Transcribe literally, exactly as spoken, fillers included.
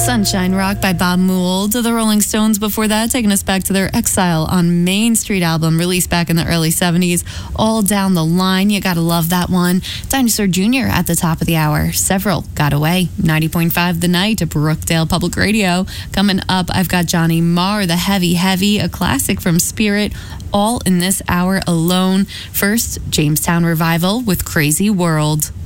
Sunshine Rock by Bob Mould. The Rolling Stones before that, taking us back to their Exile on Main Street album, released back in the early seventies. All Down the Line, you gotta love that one. Dinosaur Junior at the top of the hour. Several got away. ninety point five The Night to Brookdale Public Radio. Coming up, I've got Johnny Marr, The Heavy Heavy, a classic from Spirit, all in this hour alone. First, Jamestown Revival with Crazy World.